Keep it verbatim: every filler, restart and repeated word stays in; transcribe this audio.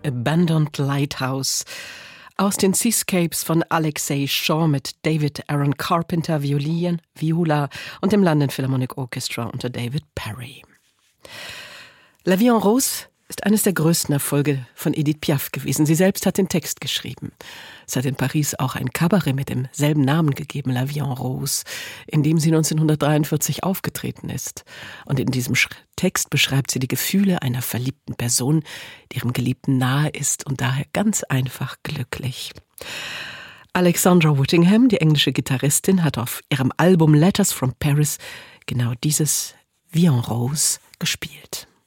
Abandoned Lighthouse aus den Seascapes von Alexei Shaw mit David Aaron Carpenter Violin, Viola und dem London Philharmonic Orchestra unter David Perry. La Vie en Rose ist eines der größten Erfolge von Edith Piaf gewesen. Sie selbst hat den Text geschrieben. Es hat in Paris auch ein Kabarett mit demselben Namen gegeben, La Vie en Rose, in dem sie neunzehnhundertdreiundvierzig aufgetreten ist. Und in diesem Text beschreibt sie die Gefühle einer verliebten Person, die ihrem Geliebten nahe ist und daher ganz einfach glücklich. Alexandra Whittingham, die englische Gitarristin, hat auf ihrem Album Letters from Paris genau dieses Vie en Rose gespielt.